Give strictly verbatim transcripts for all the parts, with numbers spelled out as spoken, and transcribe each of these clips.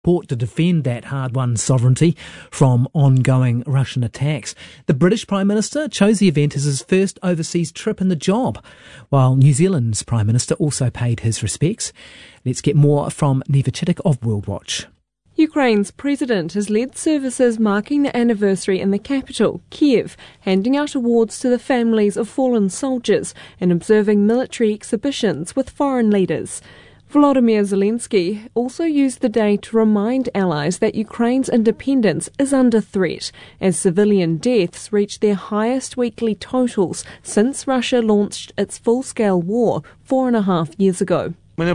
support to defend that hard-won sovereignty from ongoing Russian attacks. The British Prime Minister chose the event as his first overseas trip in the job, while New Zealand's Prime Minister also paid his respects. Let's get more from Neva Chittick of World Watch. Ukraine's president has led services marking the anniversary in the capital, Kiev, handing out awards to the families of fallen soldiers and observing military exhibitions with foreign leaders. Volodymyr Zelensky also used the day to remind allies that Ukraine's independence is under threat, as civilian deaths reached their highest weekly totals since Russia launched its full-scale war four and a half years ago. We're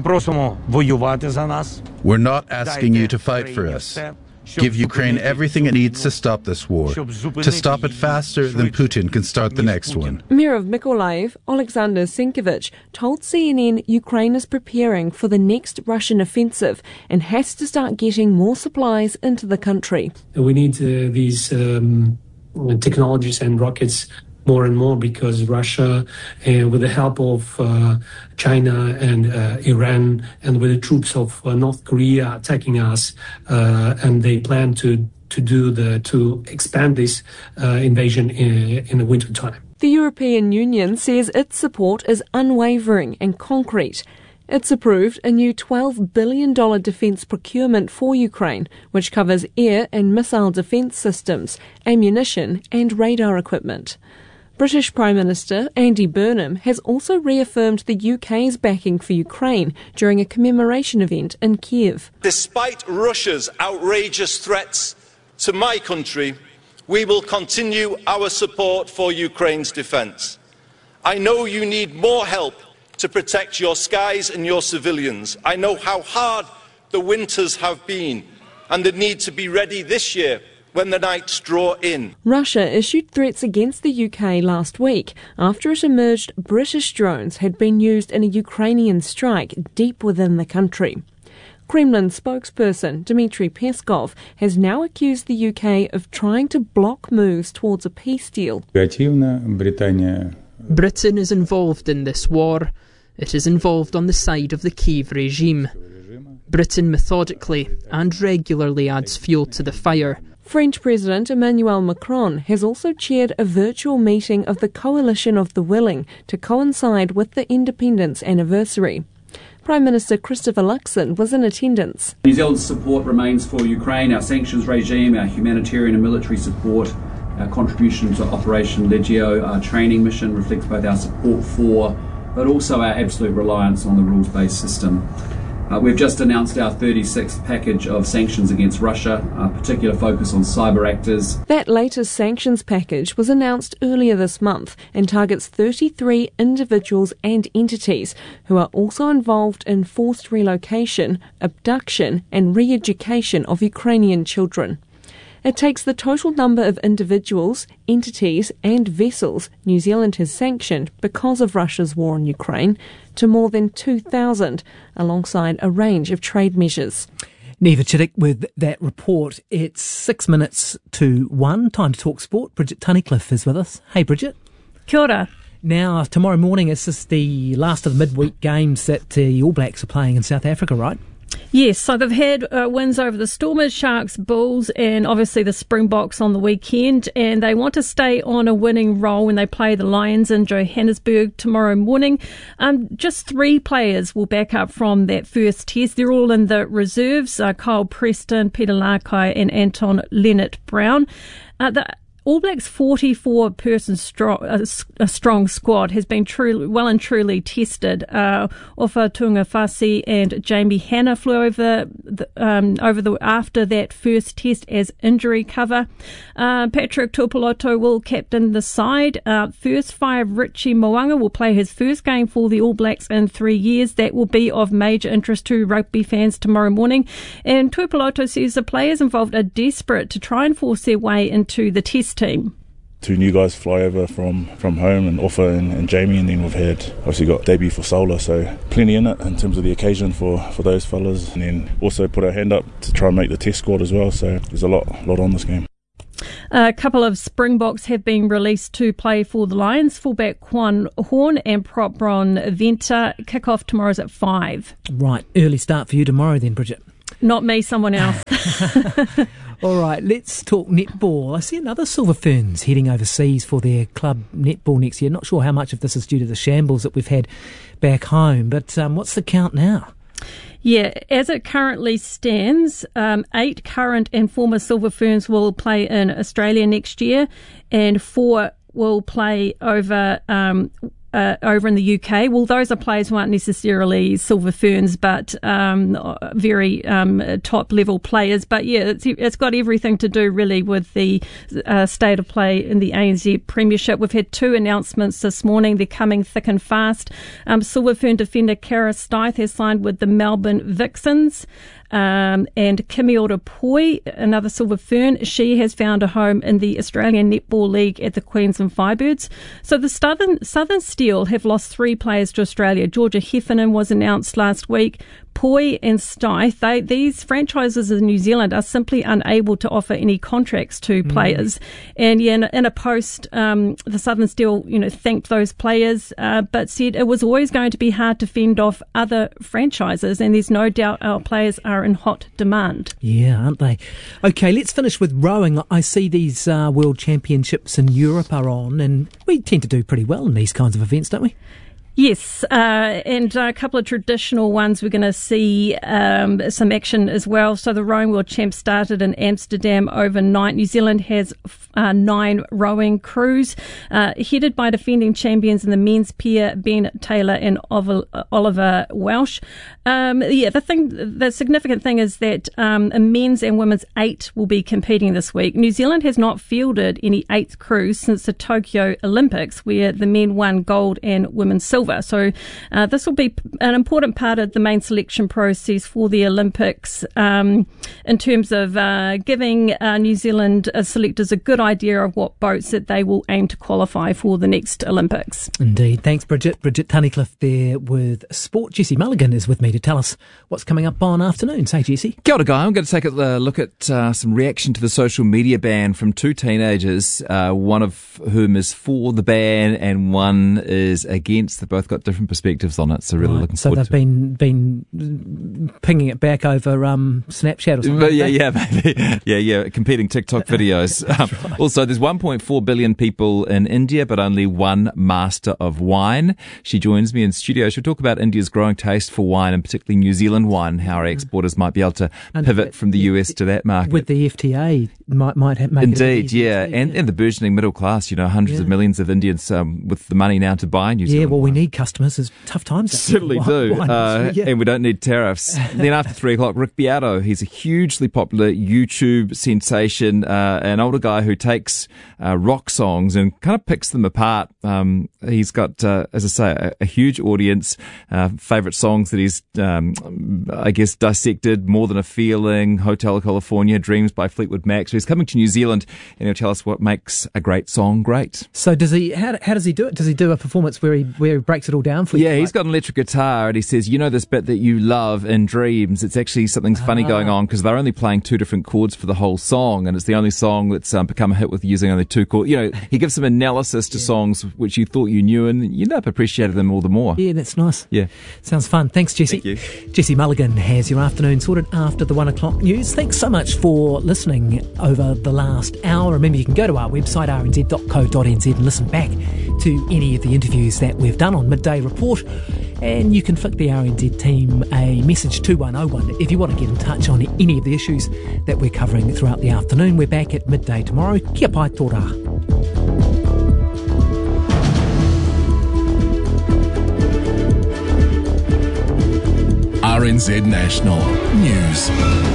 not asking you to fight for us. Give Ukraine everything it needs to stop this war, to stop it faster than Putin can start the next one. Mayor of Mykolaiv, Alexander Senkevich, told C N N Ukraine is preparing for the next Russian offensive and has to start getting more supplies into the country. We need uh, these um, technologies and rockets more and more because Russia, uh, with the help of uh, China and uh, Iran, and with the troops of uh, North Korea attacking us, uh, and they plan to to do the to expand this uh, invasion in, in the winter time. The European Union says its support is unwavering and concrete. It's approved a new twelve billion dollars defence procurement for Ukraine, which covers air and missile defence systems, ammunition and radar equipment. British Prime Minister Andy Burnham has also reaffirmed the U K's backing for Ukraine during a commemoration event in Kiev. Despite Russia's outrageous threats to my country, we will continue our support for Ukraine's defence. I know you need more help to protect your skies and your civilians. I know how hard the winters have been and the need to be ready this year when the nights draw in. Russia issued threats against the U K last week after it emerged British drones had been used in a Ukrainian strike deep within the country. Kremlin spokesperson Dmitry Peskov has now accused the U K of trying to block moves towards a peace deal. Britain is involved in this war. It is involved on the side of the Kiev regime. Britain methodically and regularly adds fuel to the fire. French President Emmanuel Macron has also chaired a virtual meeting of the Coalition of the Willing to coincide with the independence anniversary. Prime Minister Christopher Luxon was in attendance. New Zealand's support remains for Ukraine, our sanctions regime, our humanitarian and military support, our contribution to Operation Legio, our training mission reflects both our support for, but also our absolute reliance on the rules-based system. Uh, we've just announced our thirty-sixth package of sanctions against Russia, a particular focus on cyber actors. That latest sanctions package was announced earlier this month and targets thirty-three individuals and entities who are also involved in forced relocation, abduction and re-education of Ukrainian children. It takes the total number of individuals, entities and vessels New Zealand has sanctioned because of Russia's war on Ukraine to more than two thousand, alongside a range of trade measures. Neva Chittick with that report. It's six minutes to one. Time to talk sport. Bridget Tunnicliffe is with us. Hey, Bridget. Kia ora. Now, tomorrow morning is this the last of the midweek games that the All Blacks are playing in South Africa, right? Yes, so they've had uh, wins over the Stormers, Sharks, Bulls and obviously the Springboks on the weekend, and they want to stay on a winning roll when they play the Lions in Johannesburg tomorrow morning. Um, just three players will back up from that first test. They're all in the reserves, uh, Kyle Preston, Peter Lakai and Anton Leonard-Brown. Uh, the All Blacks' forty-four person strong, uh, a strong squad has been truly, well and truly tested. Uh, Ofa Tungafasi and Jamie Hanna flew over the, um, over the after that first test as injury cover. Uh, Patrick Tuipulotu will captain the side. Uh, first five Richie Mo'unga will play his first game for the All Blacks in three years. That will be of major interest to rugby fans tomorrow morning. And Tuipulotu says the players involved are desperate to try and force their way into the test team. Two new guys fly over from, from home, and Offa and, and Jamie, and then we've had obviously got debut for Solar, so plenty in it in terms of the occasion for, for those fellas, and then also put our hand up to try and make the test squad as well, so there's a lot, lot on this game. A couple of Springboks have been released to play for the Lions, fullback Quan Horn and prop Bron Venter. Kick-off tomorrow's at five. Right, early start for you tomorrow then, Bridget. Not me, someone else. All right, let's talk netball. I see another Silver Ferns heading overseas for their club netball next year. Not sure how much of this is due to the shambles that we've had back home, but um, what's the count now? Yeah, as it currently stands, um, eight current and former Silver Ferns will play in Australia next year, and four will play over um, uh, over in the U K. Well, those are players who aren't necessarily Silver Ferns, but um, very um, top-level players. But yeah, it's, it's got everything to do really with the uh, state of play in the A N Z Premiership. We've had two announcements this morning. They're coming thick and fast. Um, Silver Fern defender Kara Stythe has signed with the Melbourne Vixens. Um, and Kimiora Poi, another Silver Fern, she has found a home in the Australian Netball League at the Queensland Firebirds. So the Southern, Southern Steel have lost three players to Australia. Georgia Heffernan was announced last week. Poi and Stythe, they, these franchises in New Zealand are simply unable to offer any contracts to mm. players. And yeah, in, in a post, um, the Southern Steel, you know, thanked those players, uh, but said it was always going to be hard to fend off other franchises, and there's no doubt our players are in hot demand. Yeah, aren't they? Okay, let's finish with rowing. I see these uh, World Championships in Europe are on, and we tend to do pretty well in these kinds of events, don't we? Yes, uh, and a couple of traditional ones. We're going to see um, some action as well. So the Rowing World Champs started in Amsterdam overnight. New Zealand has uh, nine rowing crews, uh, headed by defending champions in the men's pair, Ben Taylor and Oliver Welsh. Um, yeah, the thing, the significant thing is that um, a men's and women's eight will be competing this week. New Zealand has not fielded any eighth crews since the Tokyo Olympics, where the men won gold and women silver. So uh, this will be an important part of the main selection process for the Olympics um, in terms of uh, giving uh, New Zealand uh, selectors a good idea of what boats that they will aim to qualify for the next Olympics. Indeed. Thanks, Bridget. Bridget Tunnicliffe there with sport. Jessie Mulligan is with me to tell us what's coming up on afternoon. Say, Jessie. Kia ora, Guy. I'm going to take a look at uh, some reaction to the social media ban from two teenagers, uh, one of whom is for the ban and one is against. They've both got different perspectives on it, so really right. looking so forward to it. So they've been been pinging it back over um, Snapchat or something? But yeah, yeah, maybe. yeah, yeah, competing TikTok videos. um, right. Also, there's one point four billion people in India, but only one master of wine. She joins me in studio. She'll talk about India's growing taste for wine, and particularly New Zealand wine, how our exporters might be able to and pivot from the U S to that market. With the F T A, might might have, make Indeed, it yeah. Too, and, yeah. and the burgeoning middle class, you know, hundreds yeah. of millions of Indians um, with the money now to buy New Zealand Yeah, well, wine. we need customers. There's tough times. Certainly do. Wine, uh, yeah. And we don't need tariffs. Then after three o'clock, Rick Beato. He's a hugely popular YouTube sensation, uh, an older guy who takes uh, rock songs and kind of picks them apart. Um, he's got, uh, as I say, a, a huge audience, uh, favourite songs that he's, um, I guess, dissected. More Than a Feeling, Hotel California, Dreams by Fleetwood Mac. So he's coming to New Zealand and he'll tell us what makes a great song great. So does he? How, how does he do it? Does he do a performance where he where he breaks it all down for you? Yeah, he's got an electric guitar and he says, you know this bit that you love in Dreams? It's actually something's funny ah. going on because they're only playing two different chords for the whole song, and it's the only song that's um, become a hit with using only two chords. You know, he gives some analysis to yeah. songs which you thought you knew, and you end up appreciating them all the more. Yeah, that's nice. Yeah. Sounds fun. Thanks, Jessie. Thank you. Jessie Mulligan has your afternoon sorted after the one o'clock news. Thanks so much for listening over the last hour. Remember, you can go to our website, r n z dot co dot n z, and listen back to any of the interviews that we've done on Midday Report. And you can flick the R N Z team a message two one oh one if you want to get in touch on any of the issues that we're covering throughout the afternoon. We're back at midday tomorrow. Kia pai tō rā. R N Z National News.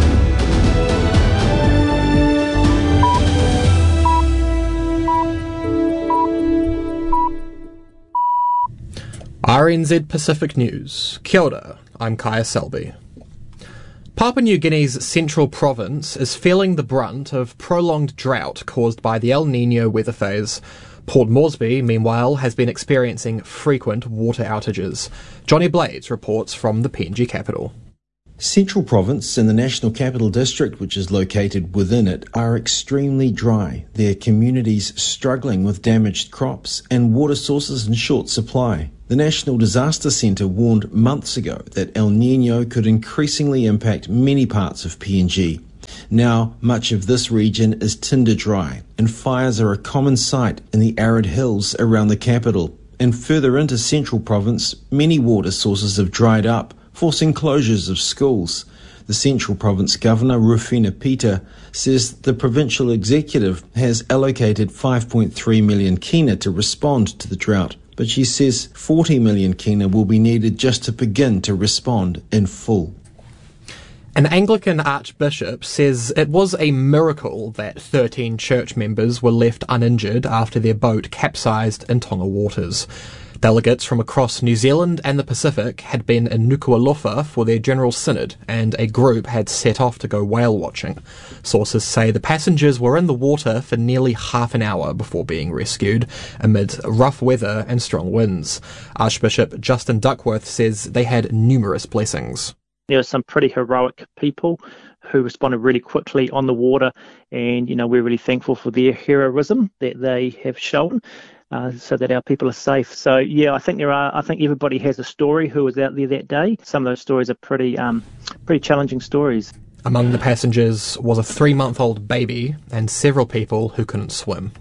R N Z Pacific News. Kia ora, I'm Kaya Selby. Papua New Guinea's central province is feeling the brunt of prolonged drought caused by the El Niño weather phase. Port Moresby, meanwhile, has been experiencing frequent water outages. Johnny Blades reports from the P N G capital. Central Province and the National Capital District, which is located within it, are extremely dry, their communities struggling with damaged crops and water sources in short supply. The National Disaster Centre warned months ago that El Niño could increasingly impact many parts of P N G. Now, much of this region is tinder dry, and fires are a common sight in the arid hills around the capital. And further into Central Province, many water sources have dried up, forcing closures of schools. The Central Province Governor, Rufina Peter, says the provincial executive has allocated five point three million kina to respond to the drought, but she says forty million kina will be needed just to begin to respond in full. An Anglican archbishop says it was a miracle that thirteen church members were left uninjured after their boat capsized in Tonga waters. Delegates from across New Zealand and the Pacific had been in Nuku'alofa for their General Synod, and a group had set off to go whale watching. Sources say the passengers were in the water for nearly half an hour before being rescued, amid rough weather and strong winds. Archbishop Justin Duckworth says they had numerous blessings. There were some pretty heroic people who responded really quickly on the water, and, you know, we're really thankful for their heroism that they have shown. Uh, so that our people are safe. So, yeah, I think there are. I think everybody has a story who was out there that day. Some of those stories are pretty, um, pretty challenging stories. Among the passengers was a three-month-old baby and several people who couldn't swim.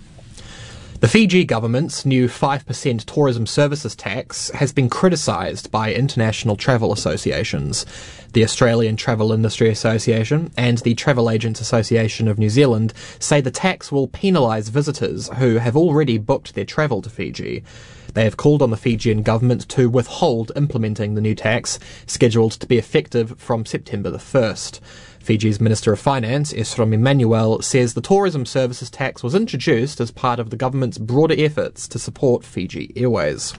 The Fiji government's new five percent tourism services tax has been criticised by international travel associations. The Australian Travel Industry Association and the Travel Agents Association of New Zealand say the tax will penalise visitors who have already booked their travel to Fiji. They have called on the Fijian government to withhold implementing the new tax, scheduled to be effective from September the first. Fiji's Minister of Finance, Esrom Emmanuel, says the tourism services tax was introduced as part of the government's broader efforts to support Fiji Airways.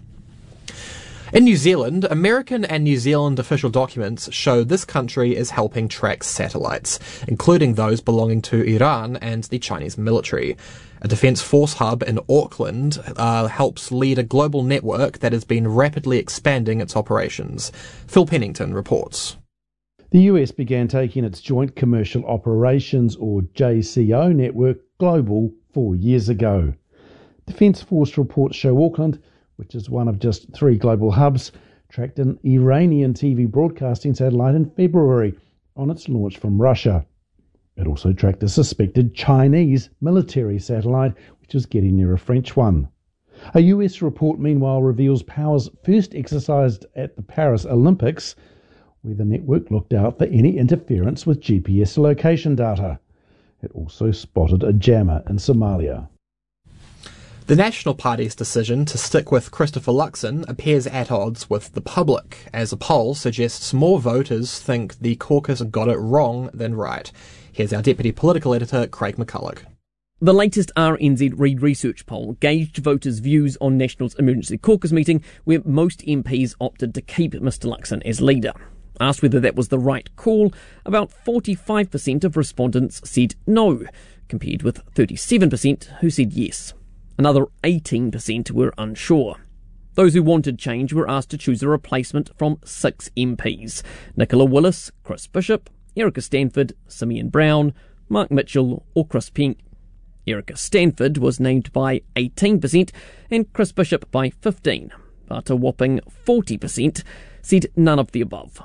In New Zealand, American and New Zealand official documents show this country is helping track satellites, including those belonging to Iran and the Chinese military. A Defence Force hub in Auckland uh, helps lead a global network that has been rapidly expanding its operations. Phil Pennington reports. The U S began taking its Joint Commercial Operations, or J C O, network global four years ago. Defence Force reports show Auckland, which is one of just three global hubs, tracked an Iranian T V broadcasting satellite in February on its launch from Russia. It also tracked a suspected Chinese military satellite, which was getting near a French one. A U S report, meanwhile, reveals powers first exercised at the Paris Olympics, where the network looked out for any interference with G P S location data. It also spotted a jammer in Somalia. The National Party's decision to stick with Christopher Luxon appears at odds with the public, as a poll suggests more voters think the caucus got it wrong than right. Here's our Deputy Political Editor, Craig McCulloch. The latest R N Z Reid Research poll gauged voters' views on National's emergency caucus meeting, where most M Ps opted to keep Mr Luxon as leader. Asked whether that was the right call, about forty-five percent of respondents said no, compared with thirty-seven percent who said yes. Another eighteen percent were unsure. Those who wanted change were asked to choose a replacement from six M Ps: Nicola Willis, Chris Bishop, Erica Stanford, Simeon Brown, Mark Mitchell or Chris Pink. Erica Stanford was named by eighteen percent and Chris Bishop by fifteen percent, but a whopping forty percent said none of the above.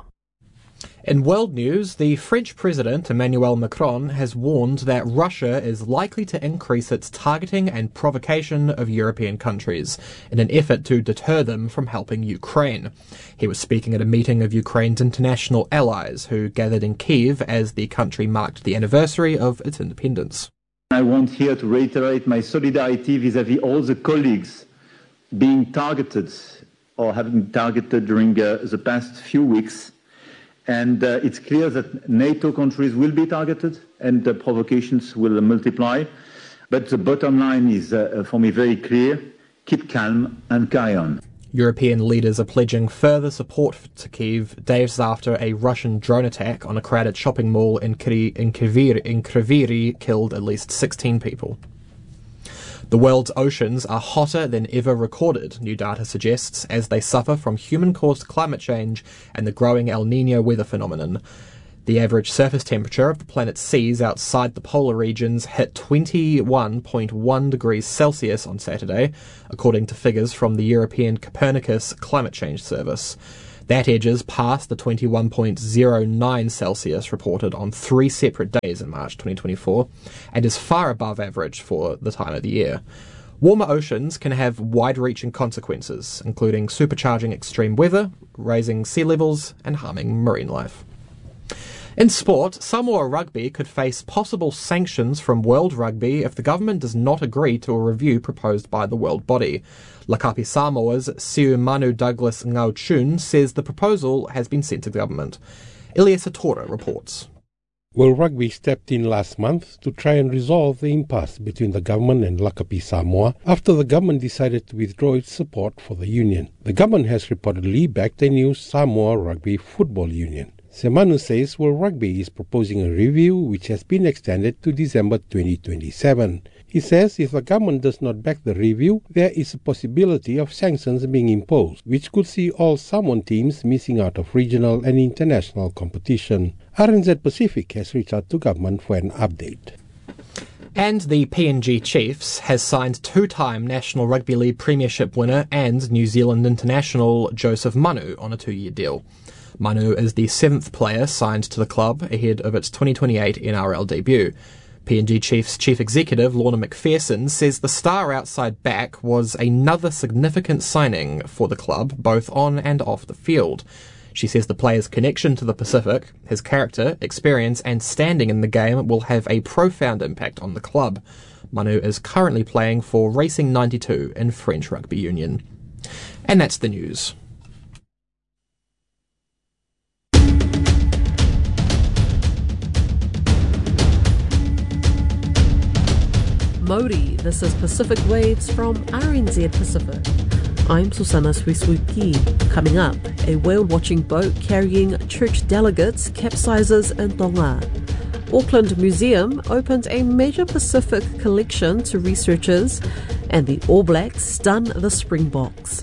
In world news, the French President Emmanuel Macron has warned that Russia is likely to increase its targeting and provocation of European countries in an effort to deter them from helping Ukraine. He was speaking at a meeting of Ukraine's international allies who gathered in Kyiv as the country marked the anniversary of its independence. I want here to reiterate my solidarity vis-à-vis all the colleagues being targeted or having been targeted during uh, the past few weeks. And uh, it's clear that NATO countries will be targeted and the provocations will multiply. But the bottom line is, uh, for me, very clear. Keep calm and carry on. European leaders are pledging further support to Kyiv days after a Russian drone attack on a crowded shopping mall in Kriviri, in Kriviri killed at least sixteen people. The world's oceans are hotter than ever recorded, new data suggests, as they suffer from human-caused climate change and the growing El Niño weather phenomenon. The average surface temperature of the planet's seas outside the polar regions hit twenty-one point one degrees Celsius on Saturday, according to figures from the European Copernicus Climate Change Service. That edges past the twenty-one point zero nine Celsius reported on three separate days in March twenty twenty-four, and is far above average for the time of the year. Warmer oceans can have wide-reaching consequences, including supercharging extreme weather, raising sea levels, and harming marine life. In sport, Samoa Rugby could face possible sanctions from World Rugby if the government does not agree to a review proposed by the world body. Lakapi Samoa's Siu Manu Douglas Ngauchun says the proposal has been sent to government. Elias Atora reports. World Rugby stepped in last month to try and resolve the impasse between the government and Lakapi Samoa after the government decided to withdraw its support for the union. The government has reportedly backed a new Samoa Rugby Football Union. Semanu says World Rugby is proposing a review which has been extended to December twenty twenty-seven. He says if the government does not back the review, there is a possibility of sanctions being imposed, which could see all Samoan teams missing out of regional and international competition. R N Z Pacific has reached out to government for an update. And the P N G Chiefs has signed two-time National Rugby League Premiership winner and New Zealand international Joseph Manu on a two-year deal. Manu is the seventh player signed to the club ahead of its twenty twenty-eight N R L debut. P N G Chiefs Chief Executive Lorna McPherson says the star outside back was another significant signing for the club, both on and off the field. She says the player's connection to the Pacific, his character, experience and standing in the game will have a profound impact on the club. Manu is currently playing for Racing ninety-two in French Rugby Union. And that's the news. Mauri, this is Pacific Waves from R N Z Pacific. I'm Susana Suisuki. Coming up, a whale-watching boat carrying church delegates capsizes in Tonga. Auckland Museum opens a major Pacific collection to researchers, and the All Blacks stun the Springboks.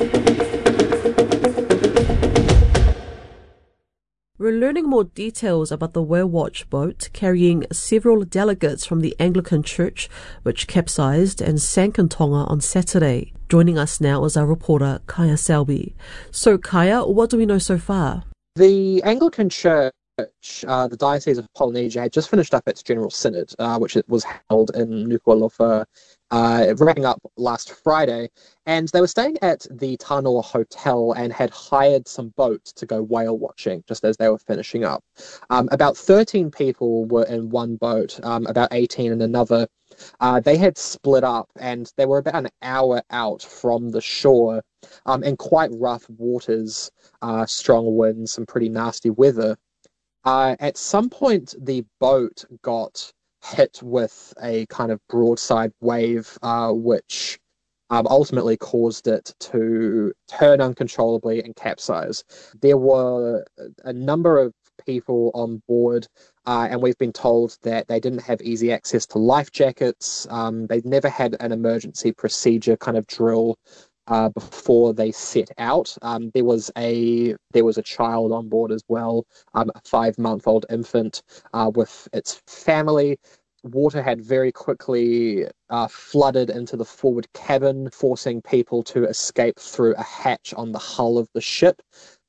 We're learning more details about the Whale Watch boat carrying several delegates from the Anglican Church, which capsized and sank in Tonga on Saturday. Joining us now is our reporter, Kaya Selby. So, Kaya, what do we know so far? The Anglican Church, uh, the Diocese of Polynesia, had just finished up its General Synod, uh, which was held in Nuku'alofa, uh, wrapping up last Friday, and they were staying at the Tanoa Hotel and had hired some boats to go whale watching just as they were finishing up. Um, about thirteen people were in one boat, um, about eighteen in another. Uh, they had split up and they were about an hour out from the shore um, in quite rough waters, uh, strong winds, some pretty nasty weather. Uh, at some point, the boat got hit with a kind of broadside wave, uh, which um, ultimately caused it to turn uncontrollably and capsize. There were a number of people on board, uh, and we've been told that they didn't have easy access to life jackets. Um, they'd never had an emergency procedure kind of drill Uh, before they set out. Um, there was a there was a child on board as well, um, a five-month-old infant uh, with its family. Water had very quickly uh, flooded into the forward cabin, forcing people to escape through a hatch on the hull of the ship,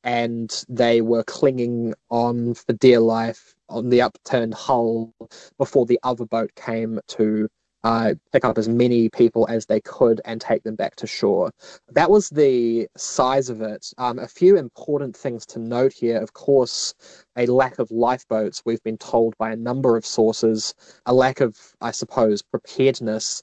and they were clinging on for dear life on the upturned hull before the other boat came to Uh, pick up as many people as they could and take them back to shore. That was the size of it. Um, a few important things to note here. Of course, a lack of lifeboats, we've been told by a number of sources, a lack of, I suppose, preparedness.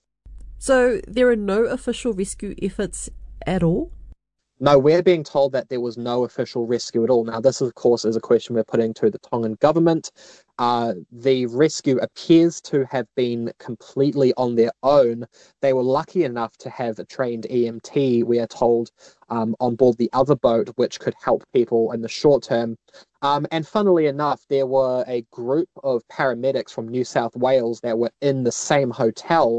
So there are no official rescue efforts at all? No, we're being told that there was no official rescue at all. Now, this, of course, is a question we're putting to the Tongan government. Uh, the rescue appears to have been completely on their own. They were lucky enough to have a trained E M T, we are told, um, on board the other boat, which could help people in the short term. Um, and funnily enough, there were a group of paramedics from New South Wales that were in the same hotel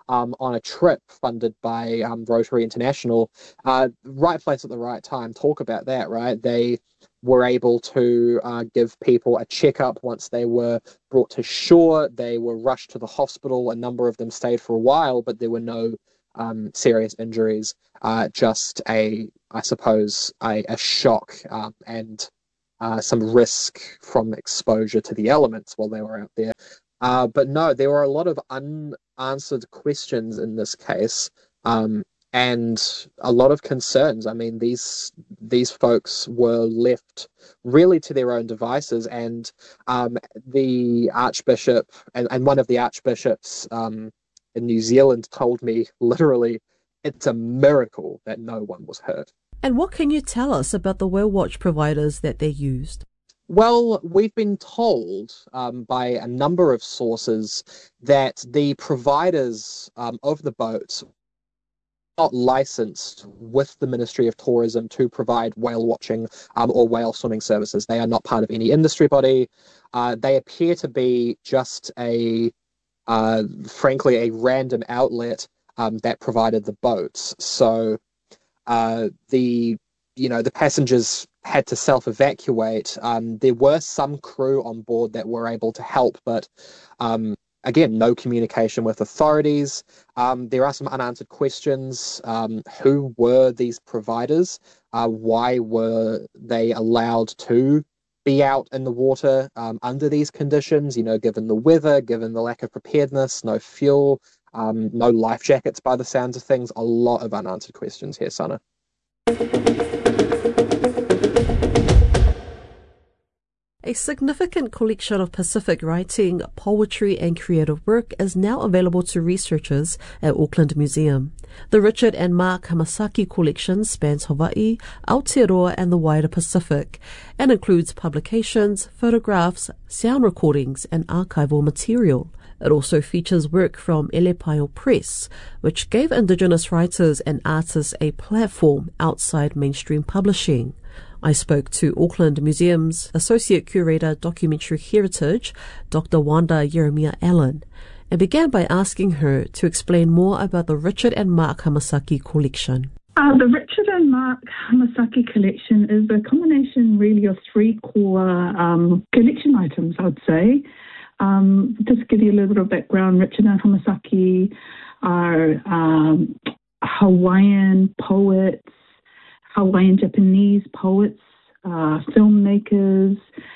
um, on a trip funded by um, Rotary International. Uh, right place at the right time. Talk about that, right? They were able to uh, give people a checkup once they were brought to shore. They were rushed to the hospital. A number of them stayed for a while, but there were no um, serious injuries. Uh, just a, I suppose, a, a shock um, and uh, some risk from exposure to the elements while they were out there. Uh, but no, there were a lot of unanswered questions in this case. Um, And a lot of concerns. I mean, these these folks were left really to their own devices, and um, the Archbishop and, and one of the archbishops um, in New Zealand told me literally, it's a miracle that no one was hurt. And what can you tell us about the whale watch providers that they used? Well, we've been told um, by a number of sources that the providers um, of the boats not licensed with the Ministry of Tourism to provide whale watching um, or whale swimming services. They are not part of any industry body. Uh, they appear to be just a, uh, frankly, a random outlet um, that provided the boats. So uh, the, you know, the passengers had to self-evacuate. Um, there were some crew on board that were able to help, but um, again, no communication with authorities. Um, there are some unanswered questions. Um, who were these providers? Uh, why were they allowed to be out in the water um, under these conditions? You know, given the weather, given the lack of preparedness, no fuel, um, no life jackets by the sounds of things. A lot of unanswered questions here, Sana. A significant collection of Pacific writing, poetry and creative work is now available to researchers at Auckland Museum. The Richard and Mark Hamasaki collection spans Hawaii, Aotearoa and the wider Pacific and includes publications, photographs, sound recordings and archival material. It also features work from Elepaio Press, which gave Indigenous writers and artists a platform outside mainstream publishing. I spoke to Auckland Museum's Associate Curator Documentary Heritage, Doctor Wanda Jeremiah Allen, and began by asking her to explain more about the Richard and Mark Hamasaki collection. Uh, the Richard and Mark Hamasaki collection is a combination really of three core um, collection items, I would say. Um, just to give you a little bit of background, Richard and Hamasaki are um, Hawaiian poets, Hawaiian Japanese poets, uh, filmmakers,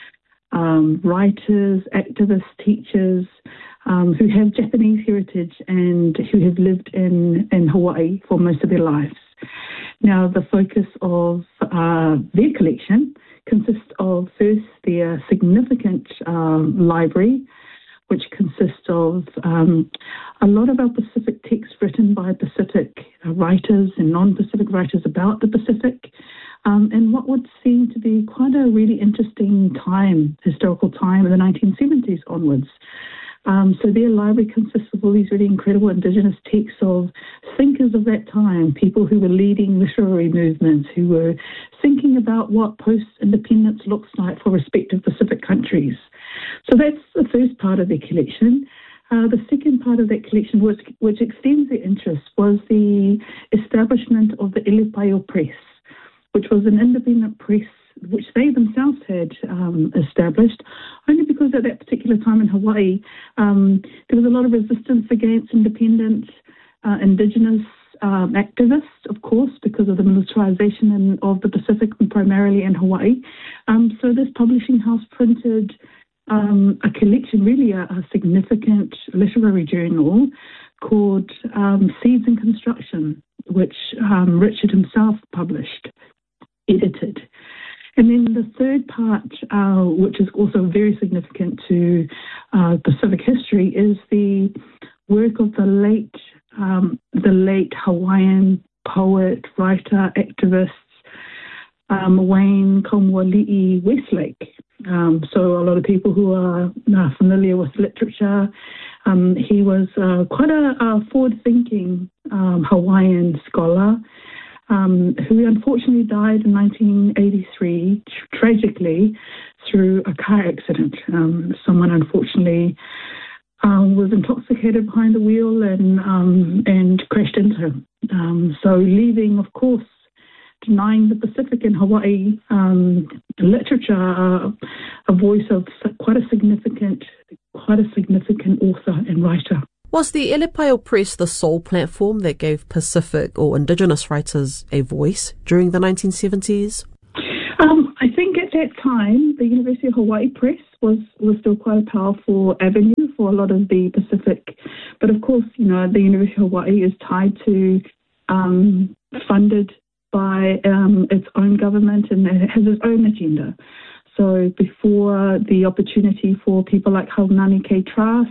um, writers, activists, teachers um, who have Japanese heritage and who have lived in, in Hawaii for most of their lives. Now, the focus of uh, their collection consists of first their significant uh, library, which consists of um, a lot of our Pacific texts written by Pacific uh, writers and non-Pacific writers about the Pacific, um, and what would seem to be quite a really interesting time, historical time in the nineteen seventies onwards. Um, so their library consists of all these really incredible Indigenous texts of thinkers of that time, people who were leading literary movements, who were thinking about what post-independence looks like for respective Pacific countries. So that's the first part of their collection. Uh, the second part of that collection, which, which extends their interest, was the establishment of the Elepaio Press, which was an independent press which they themselves had um, established, only because at that particular time in Hawaii, um, there was a lot of resistance against independent uh, Indigenous um, activists, of course, because of the militarization in, of the Pacific, primarily in Hawaii. Um, so this publishing house printed um, a collection, really a, a significant literary journal called um, Seeds in Construction, which um, Richard himself published, edited. And then the third part, uh, which is also very significant to uh, Pacific history, is the work of the late, um, the late Hawaiian poet, writer, activist, um, Wayne Kaumoali'i Westlake. Um, so a lot of people who are uh, familiar with literature, um, he was uh, quite a, a forward-thinking um, Hawaiian scholar. Um, who unfortunately died in nineteen eighty-three, tr- tragically, through a car accident. Um, someone unfortunately um, was intoxicated behind the wheel and um, and crashed into him. Um, so leaving, of course, denying the Pacific and Hawaii um, literature uh, a voice of quite a significant, quite a significant author and writer. Was the Elepaio Press the sole platform that gave Pacific or Indigenous writers a voice during the nineteen seventies? Um, I think at that time, the University of Hawaii Press was, was still quite a powerful avenue for a lot of the Pacific. But of course, you know, the University of Hawaii is tied to, um, funded by um, its own government, and it has its own agenda. So before the opportunity for people like Haunani K. Trask,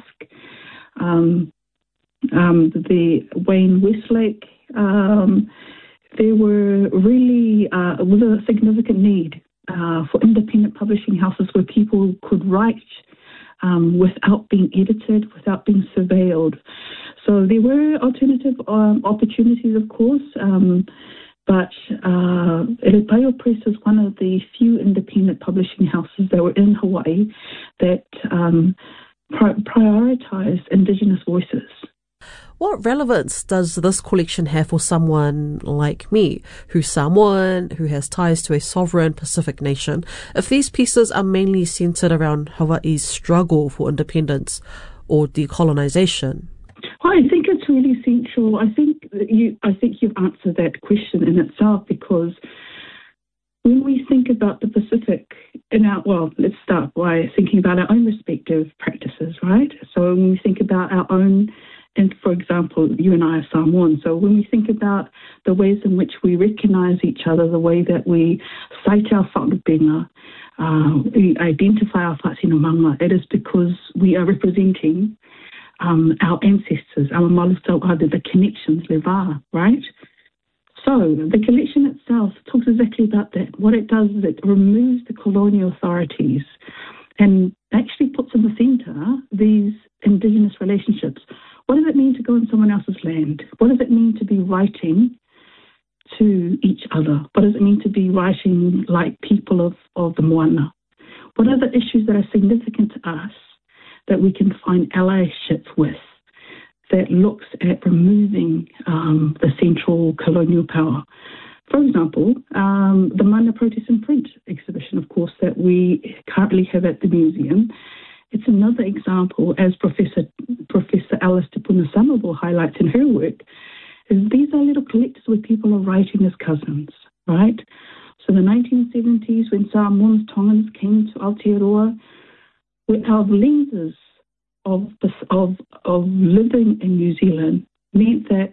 um, um, the Wayne Westlake, um, there were really uh, was a significant need uh, for independent publishing houses where people could write um, without being edited, without being surveilled. So there were alternative um, opportunities, of course, um, but uh, Elepaio Press is one of the few independent publishing houses that were in Hawaii that um, pri- prioritized Indigenous voices. What relevance does this collection have for someone like me, who's Samoan, who has ties to a sovereign Pacific nation, if these pieces are mainly centered around Hawaii's struggle for independence or decolonization? Well, I think it's really essential. I think you, I think you've answered that question in itself, because when we think about the Pacific in our, well, let's start by thinking about our own respective practices, right? So when we think about our own, and for example, you and I are Samoan, so when we think about the ways in which we recognise each other, the way that we cite our whakabenga, uh, we identify our whatinamanga, it is because we are representing um, our ancestors, our malutauade, the connections, leva, right? So the collection itself talks exactly about that. What it does is it removes the colonial authorities and actually puts in the centre these Indigenous relationships. What does it mean to go on someone else's land? What does it mean to be writing to each other? What does it mean to be writing like people of, of the moana? What are the issues that are significant to us that we can find allyship with, that looks at removing um, the central colonial power? For example, um, the Mana Protest and Print exhibition, of course, that we currently have at the museum. It's another example, as Professor Professor Alice Te Puna-Samabo highlights in her work, is these are little collectors where people are writing as cousins, right? So the nineteen seventies, when Samoans, Tongans came to Aotearoa, with our lenses of, of, of living in New Zealand meant that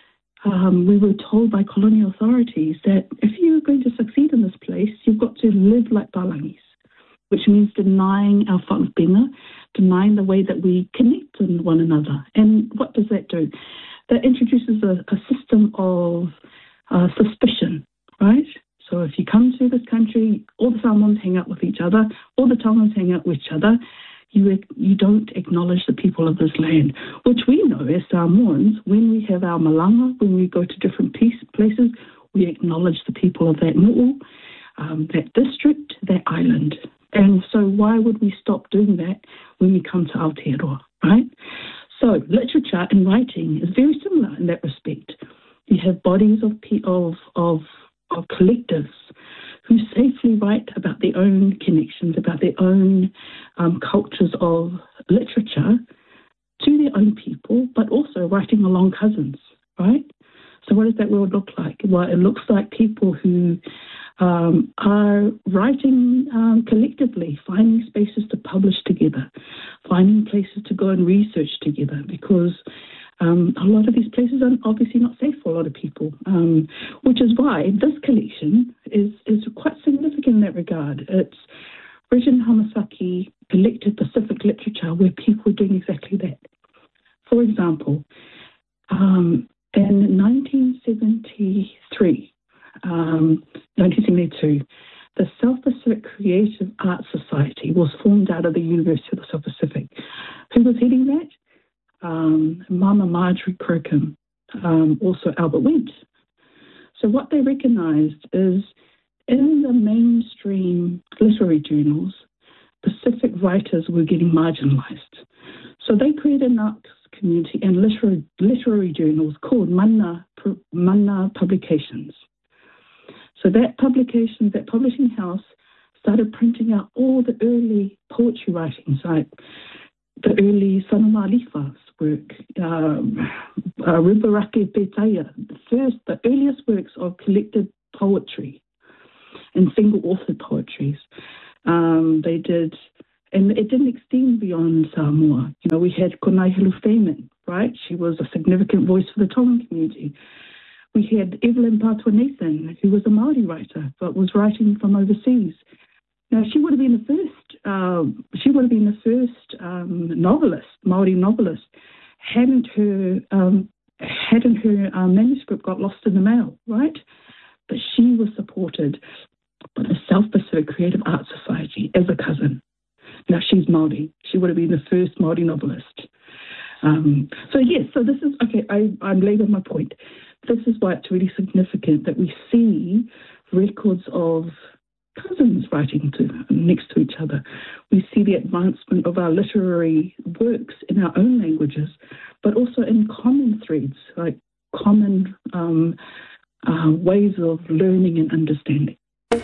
um, we were told by colonial authorities that if you're going to succeed in this place, you've got to live like Palangis, which means denying our whakabenga, denying the way that we connect with one another. And what does that do? That introduces a, a system of uh, suspicion, right? So if you come to this country, all the Samoans hang out with each other, all the Tongans hang out with each other, you you don't acknowledge the people of this land, which we know as Samoans, when we have our malanga, when we go to different piece, places, we acknowledge the people of that mo'u, um, that district, that island. And so why would we stop doing that when we come to Aotearoa, right? So literature and writing is very similar in that respect. You have bodies of of of, of collectives who safely write about their own connections, about their own um, cultures of literature to their own people, but also writing along cousins, right? So what does that world look like? Well, it looks like people who um, are writing um, collectively, finding spaces to publish together, finding places to go and research together, because um, a lot of these places are obviously not safe for a lot of people, um, which is why this collection is, is quite significant in that regard. It's Regin Hamasaki collected Pacific literature where people are doing exactly that. For example, um, in nineteen seventy-three, um, nineteen seventy-two, the South Pacific Creative Arts Society was formed out of the University of the South Pacific. Who was heading that? Um, Mama Marjorie Crocombe, um, also Albert Wendt. So what they recognised is in the mainstream literary journals, Pacific writers were getting marginalised. So they created an arts community and literary, literary journals called Mana, Mana Publications. So that publication, that publishing house, started printing out all the early poetry writings, like the early Sanoma Alifa's work, um, uh, Ribarake Petaya, the first, the earliest works of collected poetry and single-authored poetries. Um, they did, and it didn't extend beyond Samoa. You know, we had Konai Helufeman, right? She was a significant voice for the Tongan community. We had Evelyn Patua Nathan, who was a Māori writer, but was writing from overseas. Now, she would have been the first, um, she would have been the first um, novelist, Māori novelist, hadn't her, um, hadn't her um, manuscript got lost in the mail, right? But she was supported by the South Pacific Creative Arts Society as a cousin. Now, she's Māori. She would have been the first Māori novelist. Um, so, yes, so this is, okay, I, I'm laboring my point. This is why it's really significant that we see records of cousins writing to next to each other. We see the advancement of our literary works in our own languages, but also in common threads, like common um, uh, ways of learning and understanding.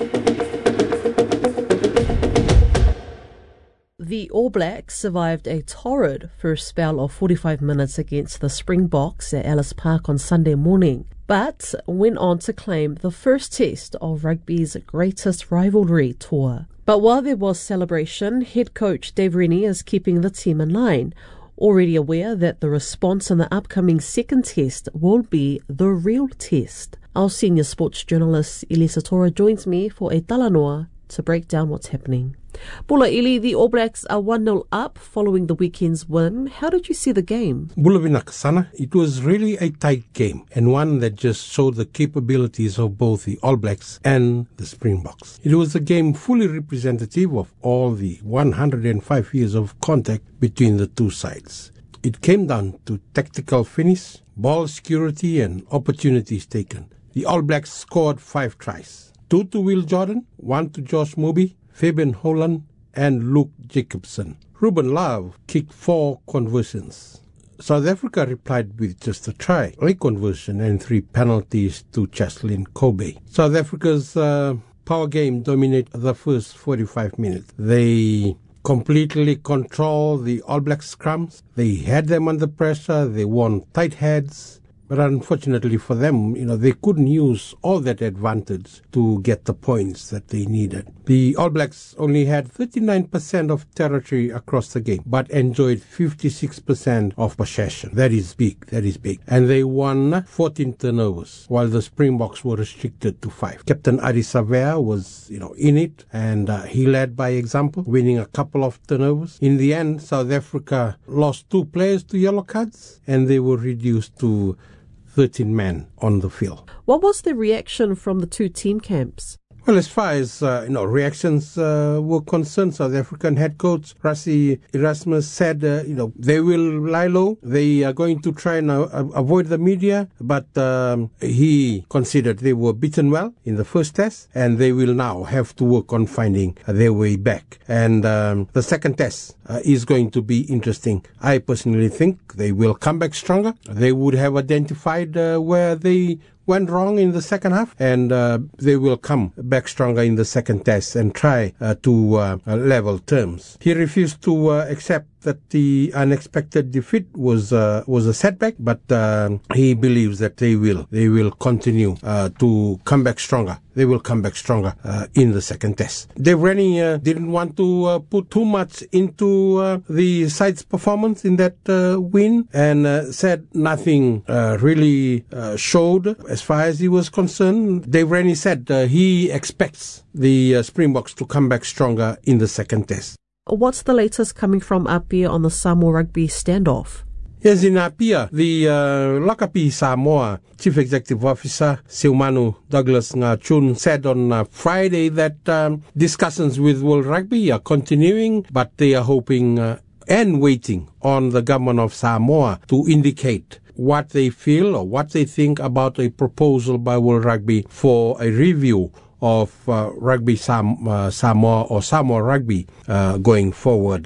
The All Blacks survived a torrid first spell of forty-five minutes against the Springboks at Ellis Park on Sunday morning, but went on to claim the first test of rugby's greatest rivalry tour. But while there was celebration, head coach Dave Rennie is keeping the team in line, already aware that the response in the upcoming second test will be the real test. Our senior sports journalist Elisa Tora joins me for a talanoa to break down what's happening. Bula Ili, the All Blacks are one nil up following the weekend's win. How did you see the game? Bulavina Kasana, it was really a tight game and one that just showed the capabilities of both the All Blacks and the Springboks. It was a game fully representative of all the one hundred five years of contact between the two sides. It came down to tactical finish, ball security and opportunities taken. The All Blacks scored five tries. Two to Will Jordan, one to Josh Moby, Fabian Holland and Luke Jacobson. Ruben Love kicked four conversions. South Africa replied with just a try, a conversion and three penalties to Cheslin Kobe. South Africa's uh, power game dominated the first forty-five minutes. They completely controlled the All Black scrums. They had them under pressure. They won tight heads. But unfortunately for them, you know, they couldn't use all that advantage to get the points that they needed. The All Blacks only had thirty-nine percent of territory across the game, but enjoyed fifty-six percent of possession. That is big. That is big. And they won fourteen turnovers, while the Springboks were restricted to five. Captain Adi Savea was, you know, in it, and uh, he led by example, winning a couple of turnovers. In the end, South Africa lost two players to yellow cards, and they were reduced to thirteen men on the field. What was the reaction from the two team camps? Well, as far as uh, you know, reactions uh, were concerned, South African head coach Rassie Erasmus said, uh, you know, they will lie low. They are going to try and uh, avoid the media, but um, he considered they were beaten well in the first test, and they will now have to work on finding their way back. And um, the second test uh, is going to be interesting. I personally think they will come back stronger. They would have identified uh, where they went wrong in the second half, and uh, they will come back stronger in the second test and try uh, to uh, level terms. He refused to uh, accept that the unexpected defeat was uh, was a setback, but uh, he believes that they will they will continue uh, to come back stronger. They will come back stronger uh, in the second test. Dave Rennie uh, didn't want to uh, put too much into uh, the side's performance in that uh, win, and uh, said nothing uh, really uh, showed as far as he was concerned. Dave Rennie said uh, he expects the uh, Springboks to come back stronger in the second test. What's the latest coming from Apia on the Samoa rugby standoff? Yes, in Apia, the uh, Lakapi Samoa Chief Executive Officer, Seumanu Douglas Ngachun, said on uh, Friday that um, discussions with World Rugby are continuing, but they are hoping uh, and waiting on the government of Samoa to indicate what they feel or what they think about a proposal by World Rugby for a review of uh, rugby Sam, uh, Samoa or Samoa rugby uh, going forward.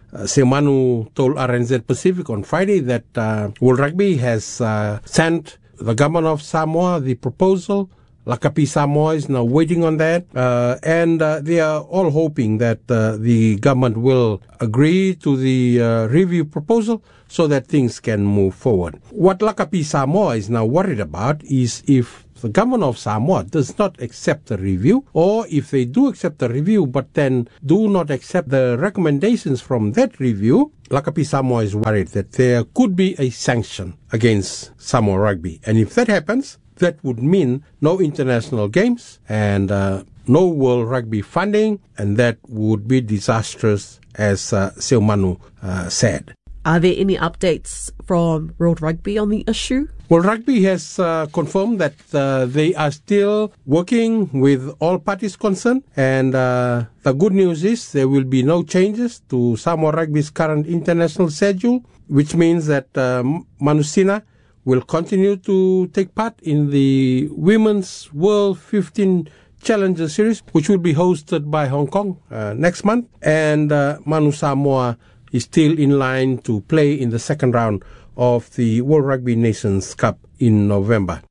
uh, Seumanu told R N Z Pacific on Friday that uh, World Rugby has uh, sent the government of Samoa the proposal. Lakapi Samoa is now waiting on that, uh, and uh, they are all hoping that uh, the government will agree to the uh, review proposal so that things can move forward. What Lakapi Samoa is now worried about is if the government of Samoa does not accept the review, or if they do accept the review but then do not accept the recommendations from that review, Lakapi Samoa is worried that there could be a sanction against Samoa Rugby. And if that happens, that would mean no international games and uh, no World Rugby funding, and that would be disastrous, as uh, Seumanu uh, said. Are there any updates from World Rugby on the issue? World Rugby has uh, confirmed that uh, they are still working with all parties concerned, and uh, the good news is there will be no changes to Samoa Rugby's current international schedule, which means that uh, Manusina will continue to take part in the Women's World fifteen Challenger Series, which will be hosted by Hong Kong uh, next month. And uh, Manu Samoa is still in line to play in the second round of the World Rugby Nations Cup in November.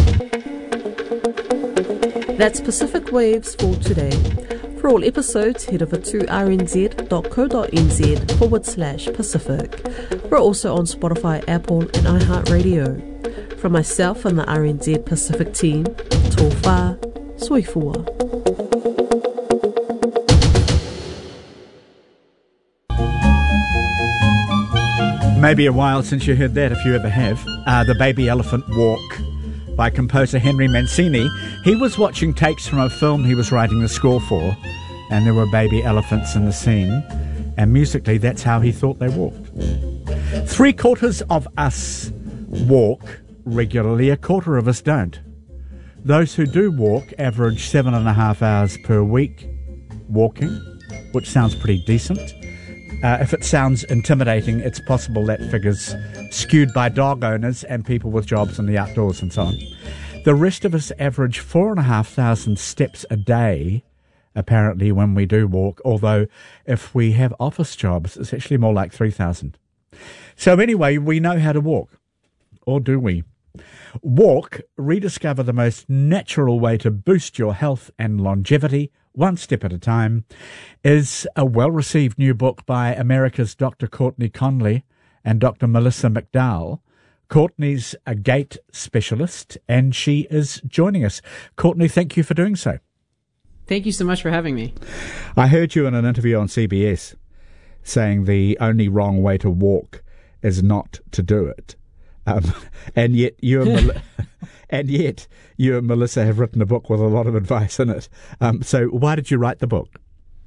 That's Pacific Waves for today. For all episodes, head over to rnz.co.nz forward slash Pacific. We're also on Spotify, Apple, and iHeartRadio. From myself and the R N Z Pacific team, tō whā, soifua. Maybe a while since you heard that, if you ever have. Uh, the Baby Elephant Walk by composer Henry Mancini. He was watching takes from a film he was writing the score for, and there were baby elephants in the scene, and musically that's how he thought they walked. Three quarters of us walk regularly, a quarter of us don't. Those who do walk average seven and a half hours per week walking, which sounds pretty decent. Uh, if it sounds intimidating, it's possible that figure's skewed by dog owners and people with jobs in the outdoors and so on. The rest of us average four and a half thousand steps a day, apparently, when we do walk, although if we have office jobs, it's actually more like three thousand. So anyway, we know how to walk. Or do we? Walk, rediscover the most natural way to boost your health and longevity, one step at a time, is a well-received new book by America's Doctor Courtney Conley and Doctor Melissa McDowell. Courtney's a gait specialist, and she is joining us. Courtney, thank you for doing so. Thank you so much for having me. I heard you in an interview on C B S saying the only wrong way to walk is not to do it. Um, and yet you and Mel- and yet you and Melissa have written a book with a lot of advice in it. Um, so why did you write the book?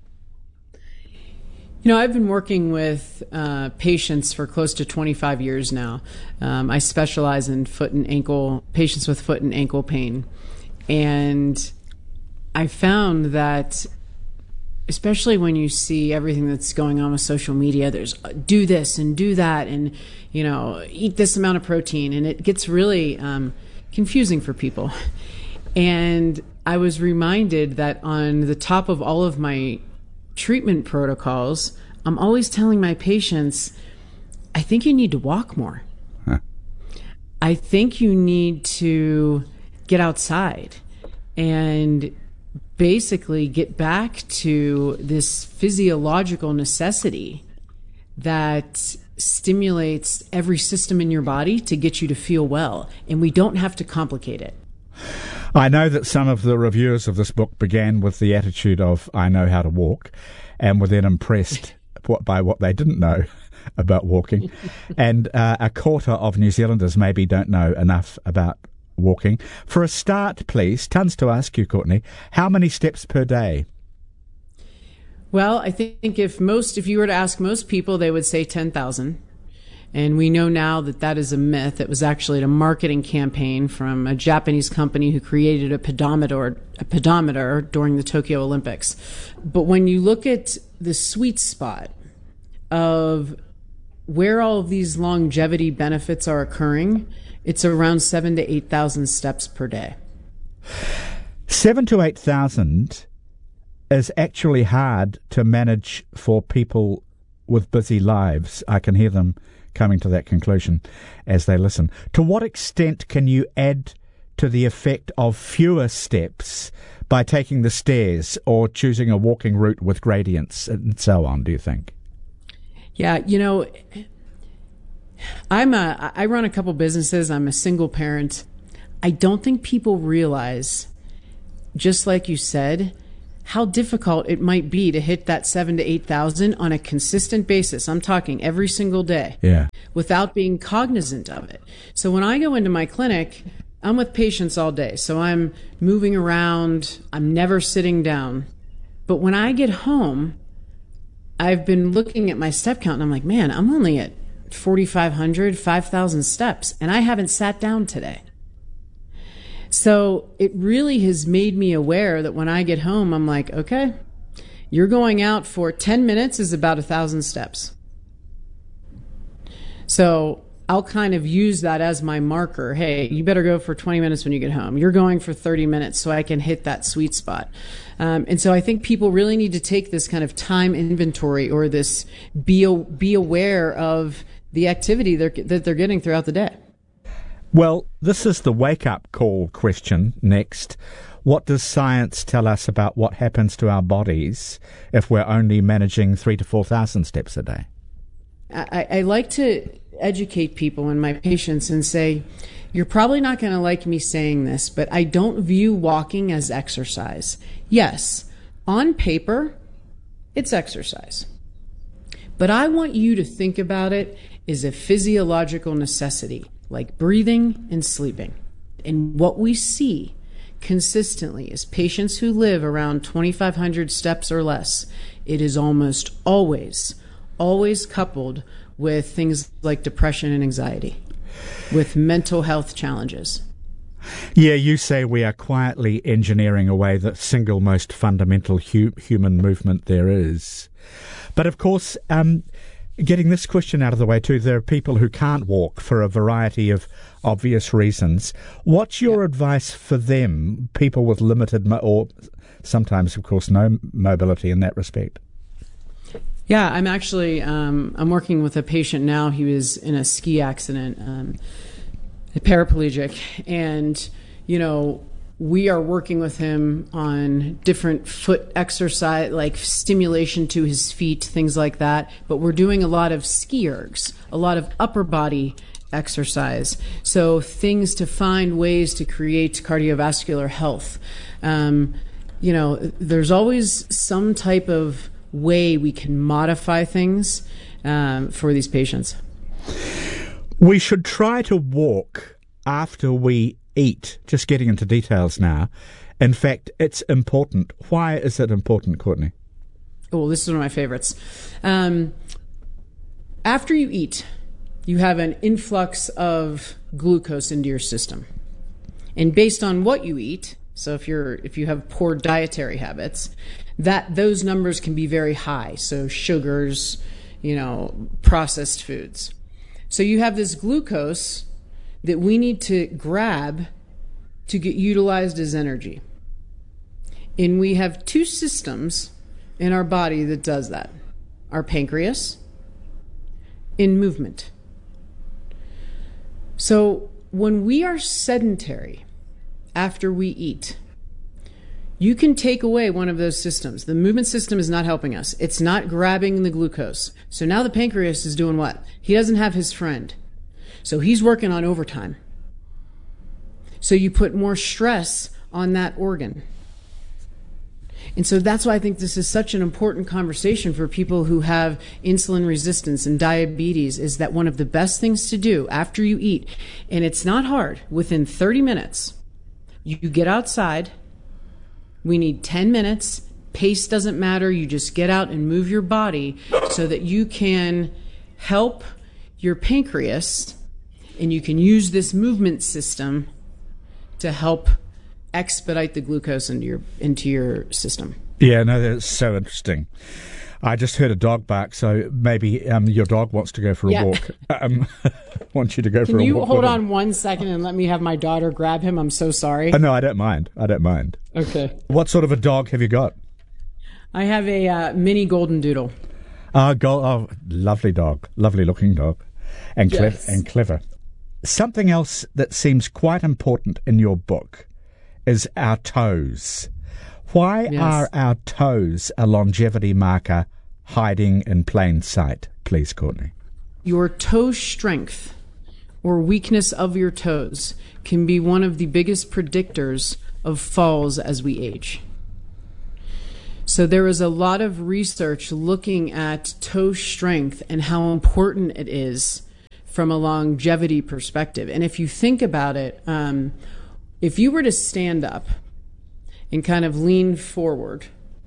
You know, I've been working with uh, patients for close to twenty-five years now. Um, I specialize in foot and ankle patients with foot and ankle pain, and I found that, especially when you see everything that's going on with social media, there's uh, do this and do that, and you know, eat this amount of protein, and it gets really um, confusing for people. And I was reminded that on the top of all of my treatment protocols, I'm always telling my patients, I think you need to walk more. Huh. I think you need to get outside and basically get back to this physiological necessity that stimulates every system in your body to get you to feel well. And we don't have to complicate it. I know that some of the reviewers of this book began with the attitude of, I know how to walk, and were then impressed by what they didn't know about walking. And uh, a quarter of New Zealanders maybe don't know enough about walking. For a start, please, tons to ask you, Courtney, how many steps per day? Well, I think if most, if you were to ask most people, they would say ten thousand. And we know now that that is a myth. It was actually a marketing campaign from a Japanese company who created a pedometer, a pedometer during the Tokyo Olympics. But when you look at the sweet spot of where all of these longevity benefits are occurring, it's around seven to eight thousand steps per day. Seven to eight thousand is actually hard to manage for people with busy lives. I can hear them coming to that conclusion as they listen. To what extent can you add to the effect of fewer steps by taking the stairs or choosing a walking route with gradients and so on, do you think? Yeah, you know, I'm a, I run a couple businesses. I'm a single parent. I don't think people realize, just like you said, how difficult it might be to hit that seven to eight thousand on a consistent basis. I'm talking every single day, yeah, without being cognizant of it. So when I go into my clinic, I'm with patients all day. So I'm moving around. I'm never sitting down. But when I get home, I've been looking at my step count and I'm like, man, I'm only at forty-five hundred, five thousand steps, and I haven't sat down today. So it really has made me aware that when I get home, I'm like, okay, you're going out for ten minutes is about a thousand steps. So I'll kind of use that as my marker. Hey, you better go for twenty minutes when you get home. You're going for thirty minutes so I can hit that sweet spot. Um, and so I think people really need to take this kind of time inventory, or this be, be aware of the activity they're, that they're getting throughout the day. Well, this is the wake-up call question next. What does science tell us about what happens to our bodies if we're only managing three to four thousand steps a day? I, I like to educate people and my patients and say, you're probably not going to like me saying this, but I don't view walking as exercise. Yes, on paper, it's exercise. But I want you to think about it as a physiological necessity, like breathing and sleeping. And what we see consistently is patients who live around twenty-five hundred steps or less. It is almost always, always coupled with things like depression and anxiety, with mental health challenges. Yeah, you say we are quietly engineering away the single most fundamental hu- human movement there is. But of course, um, getting this question out of the way too, there are people who can't walk for a variety of obvious reasons. What's your yep. advice for them, people with limited mo- or sometimes, of course, no mobility in that respect? Yeah, I'm actually, um, I'm working with a patient now. He was in a ski accident, um, a paraplegic, and, you know, we are working with him on different foot exercise, like stimulation to his feet, things like that. But we're doing a lot of ski ergs, a lot of upper body exercise. So things to find ways to create cardiovascular health. Um, you know, there's always some type of way we can modify things um, for these patients. We should try to walk after we eat. Just getting into details now. In fact, it's important. Why is it important, Courtney? Oh, this is one of my favorites. Um, after you eat, you have an influx of glucose into your system. And based on what you eat, so if you're if you have poor dietary habits, that those numbers can be very high. So sugars, you know, processed foods. So you have this glucose that we need to grab to get utilized as energy. And we have two systems in our body that does that. Our pancreas and movement. So when we are sedentary after we eat, you can take away one of those systems. The movement system is not helping us. It's not grabbing the glucose. So now the pancreas is doing what? He doesn't have his friend. So he's working on overtime. So you put more stress on that organ. And so that's why I think this is such an important conversation for people who have insulin resistance and diabetes, is that one of the best things to do after you eat, and it's not hard, within thirty minutes, you get outside. We need ten minutes. Pace doesn't matter. You just get out and move your body so that you can help your pancreas, and you can use this movement system to help expedite the glucose into your into your system. Yeah, no, that's so interesting. I just heard a dog bark, so maybe um, your dog wants to go for a yeah. walk. Um, wants you to go Can for a you walk. Can you hold on one second and let me have my daughter grab him? I'm so sorry. Oh, no, I don't mind. I don't mind. Okay. What sort of a dog have you got? I have a uh, mini golden doodle. Oh, go, oh, lovely dog. Lovely looking dog. And, cle- Yes. and clever. Something else that seems quite important in your book is our toes. Why Yes. are our toes a longevity marker hiding in plain sight? Please, Courtney. Your toe strength or weakness of your toes can be one of the biggest predictors of falls as we age. So there is a lot of research looking at toe strength and how important it is from a longevity perspective. And if you think about it, um, if you were to stand up and kind of lean forward,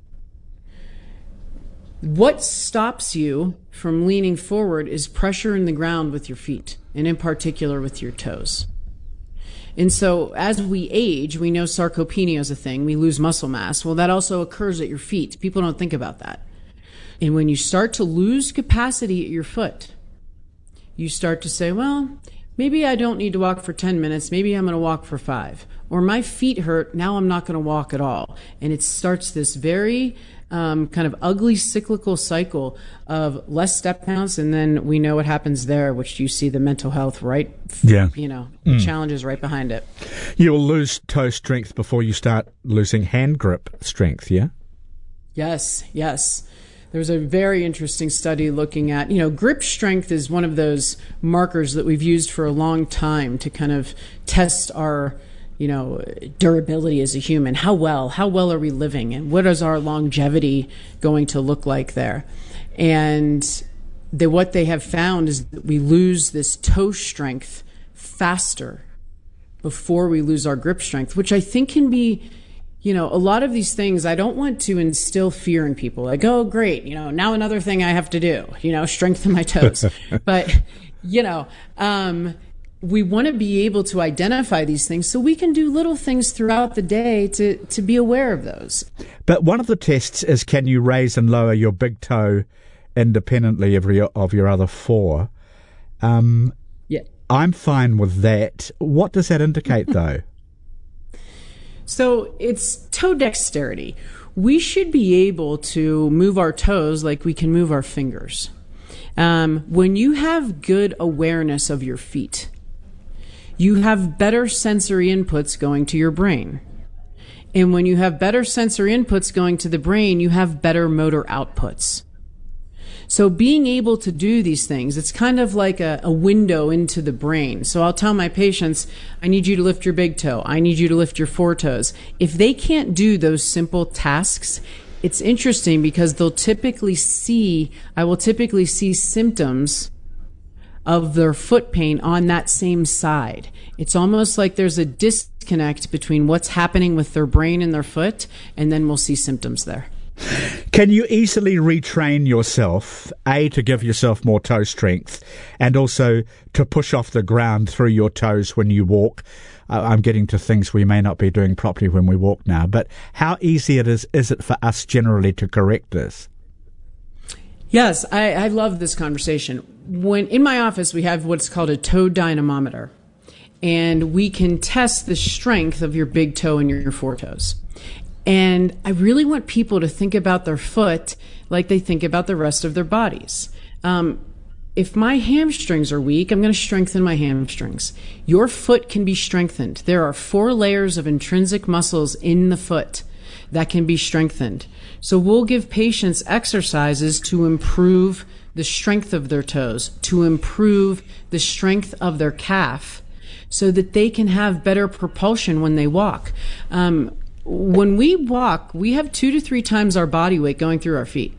what stops you from leaning forward is pressure in the ground with your feet, and in particular with your toes. And so as we age, we know sarcopenia is a thing. We lose muscle mass. Well, that also occurs at your feet. People don't think about that. And when you start to lose capacity at your foot, you start to say, well, maybe I don't need to walk for ten minutes. Maybe I'm going to walk for five. Or my feet hurt. Now I'm not going to walk at all. And it starts this very um, kind of ugly cyclical cycle of less step counts. And then we know what happens there, which you see the mental health, right? Yeah. You know, the Mm. challenges right behind it. You'll lose toe strength before you start losing hand grip strength, yeah? Yes, yes. There's a very interesting study looking at, you know, grip strength is one of those markers that we've used for a long time to kind of test our, you know, durability as a human. How well, how well are we living, and what is our longevity going to look like there? And the, what they have found is that we lose this toe strength faster before we lose our grip strength, which I think can be, you know, a lot of these things, I don't want to instill fear in people. Like, oh, great, you know, now another thing I have to do, you know, strengthen my toes. But, you know, um, we want to be able to identify these things so we can do little things throughout the day to, to be aware of those. But one of the tests is, can you raise and lower your big toe independently of your, of your other four? Um, yeah. I'm fine with that. What does that indicate, though? So it's toe dexterity. We should be able to move our toes like we can move our fingers. Um, when you have good awareness of your feet, you have better sensory inputs going to your brain. And when you have better sensory inputs going to the brain, you have better motor outputs. So being able to do these things, it's kind of like a, a window into the brain. So I'll tell my patients, I need you to lift your big toe. I need you to lift your four toes. If they can't do those simple tasks, it's interesting because they'll typically see, I will typically see symptoms of their foot pain on that same side. It's almost like there's a disconnect between what's happening with their brain and their foot, and then we'll see symptoms there. Can you easily retrain yourself, A, to give yourself more toe strength, and also to push off the ground through your toes when you walk? Uh, I'm getting to things we may not be doing properly when we walk now, but how easy it is, is it for us generally to correct this? Yes, I, I love this conversation. When in my office, we have what's called a toe dynamometer, and we can test the strength of your big toe and your, your foretoes. And I really want people to think about their foot like they think about the rest of their bodies. Um, if my hamstrings are weak, I'm going to strengthen my hamstrings. Your foot can be strengthened. There are four layers of intrinsic muscles in the foot that can be strengthened. So we'll give patients exercises to improve the strength of their toes, to improve the strength of their calf, so that they can have better propulsion when they walk. Um, When we walk, we have two to three times our body weight going through our feet.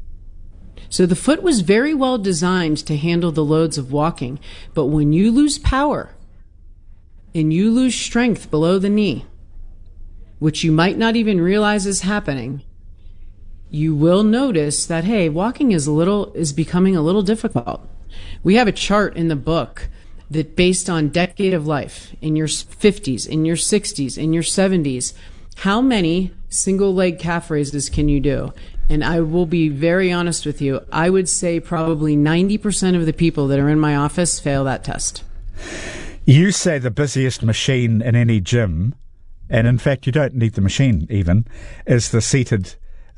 So the foot was very well designed to handle the loads of walking. But when you lose power and you lose strength below the knee, which you might not even realize is happening, you will notice that, hey, walking is a little, is becoming a little difficult. We have a chart in the book that based on decade of life, in your fifties, in your sixties, in your seventies, how many single leg calf raises can you do? And I will be very honest with you. I would say probably ninety percent of the people that are in my office fail that test. You say the busiest machine in any gym, and in fact you don't need the machine even, is the seated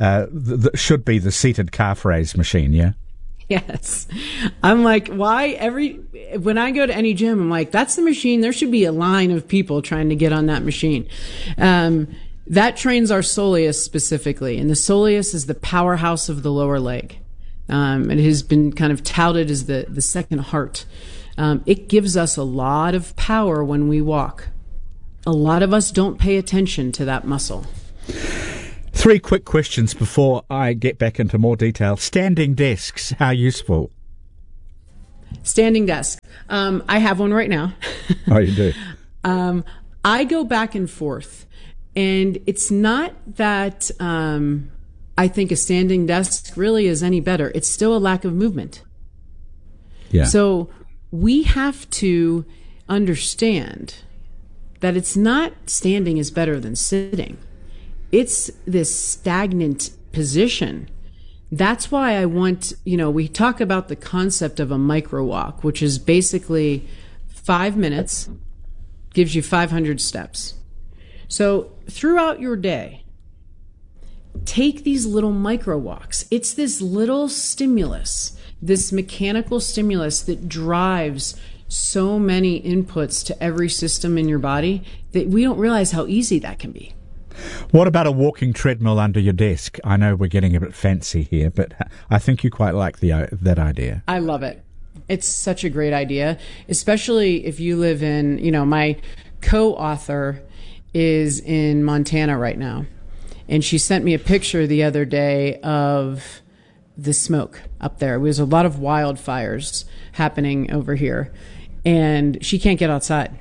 uh, th- th- should be the seated calf raise machine, yeah? Yes. I'm like, why every, when I go to any gym, I'm like, that's the machine. There should be a line of people trying to get on that machine. Um, that trains our soleus specifically. And the soleus is the powerhouse of the lower leg. Um, it has been kind of touted as the, the second heart. Um, it gives us a lot of power when we walk. A lot of us don't pay attention to that muscle. Three quick questions before I get back into more detail. Standing desks, how useful? Standing desk. Um, I have one right now. Oh, you do? um, I go back and forth. And it's not that um, I think a standing desk really is any better. It's still a lack of movement. Yeah. So we have to understand that it's not standing is better than sitting. It's this stagnant position. That's why I want, you know, we talk about the concept of a micro walk, which is basically five minutes, gives you five hundred steps. So throughout your day, take these little micro walks. It's this little stimulus, this mechanical stimulus that drives so many inputs to every system in your body that we don't realize how easy that can be. What about a walking treadmill under your desk? I know we're getting a bit fancy here, but I think you quite like the uh, that idea. I love it. It's such a great idea, especially if you live in, you know, my co-author is in Montana right now. And she sent me a picture the other day of the smoke up there. There was a lot of wildfires happening over here, and she can't get outside.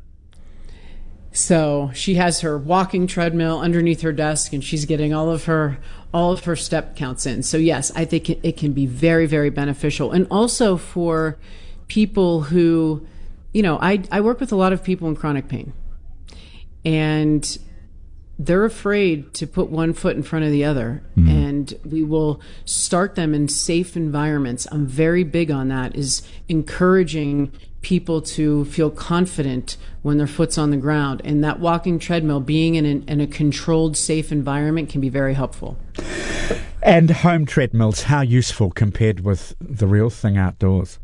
So she has her walking treadmill underneath her desk, and she's getting all of her all of her step counts in. So yes, I think it can be very, very beneficial. And also for people who, you know, I, I work with a lot of people in chronic pain, and they're afraid to put one foot in front of the other. Mm-hmm. And we will start them in safe environments. I'm very big on that, is encouraging people to feel confident when their foot's on the ground. And that walking treadmill, being in, an, in a controlled, safe environment, can be very helpful. And home treadmills, how useful compared with the real thing outdoors?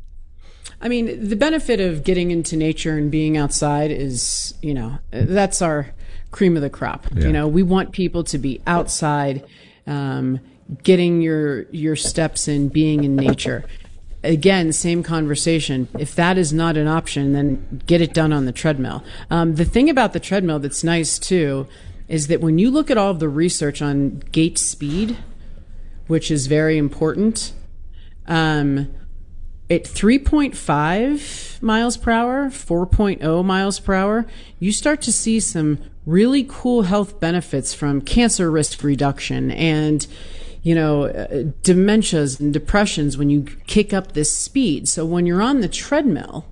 I mean, the benefit of getting into nature and being outside is, you know, that's our cream of the crop. Yeah. You know, we want people to be outside, um, getting your your steps in, being in nature. Again, same conversation. If that is not an option, then get it done on the treadmill. Um, the thing about the treadmill that's nice too is that when you look at all of the research on gait speed, which is very important, um, at three point five miles per hour, four point oh miles per hour, you start to see some really cool health benefits from cancer risk reduction and, you know, uh, dementias and depressions when you kick up this speed. So when you're on the treadmill,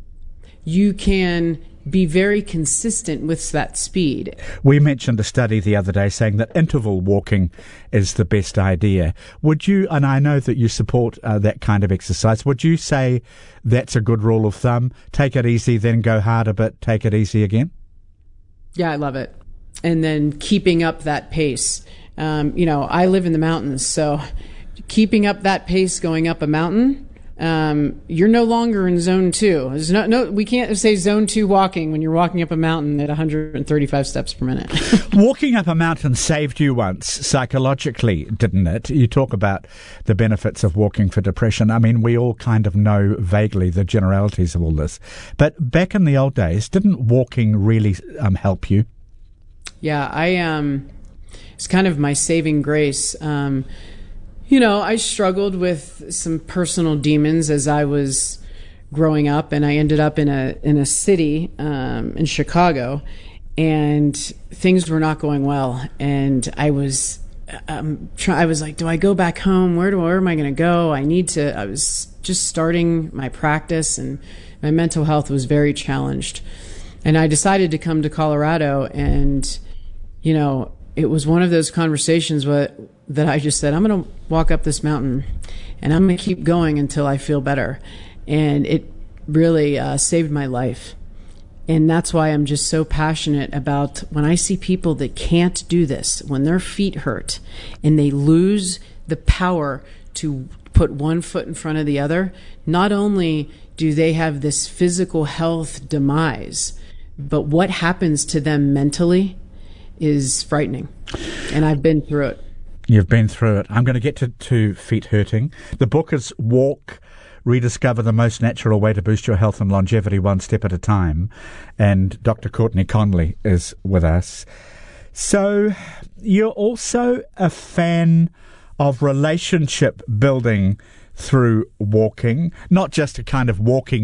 you can be very consistent with that speed. We mentioned a study the other day saying that interval walking is the best idea. Would you, and I know that you support uh, that kind of exercise, would you say that's a good rule of thumb? Take it easy, then go hard a bit, take it easy again? Yeah, I love it. And then keeping up that pace. Um, you know, I live in the mountains, so keeping up that pace going up a mountain, um, you're no longer in zone two. There's no, no, we can't say zone two walking when you're walking up a mountain at one hundred thirty-five steps per minute. Walking up a mountain saved you once, psychologically, didn't it? You talk about the benefits of walking for depression. I mean, we all kind of know vaguely the generalities of all this. But back in the old days, didn't walking really um, help you? Yeah, I um, it's kind of my saving grace. Um, you know, I struggled with some personal demons as I was growing up, and I ended up in a in a city um, in Chicago, and things were not going well. And I was, um, try, I was like, do I go back home? Where do where am I going to go? I need to. I was just starting my practice, and my mental health was very challenged. And I decided to come to Colorado, and you know, it was one of those conversations where, that I just said, I'm going to walk up this mountain, and I'm going to keep going until I feel better. And it really uh, saved my life. And that's why I'm just so passionate about when I see people that can't do this, when their feet hurt and they lose the power to put one foot in front of the other, not only do they have this physical health demise, but what happens to them mentally is frightening. And I've been through it. You've been through it. I'm going to get to, to feet hurting. The book is Walk, Rediscover the Most Natural Way to Boost Your Health and Longevity One Step at a Time. And Doctor Courtney Conley is with us. So you're also a fan of relationship building through walking, not just a kind of walking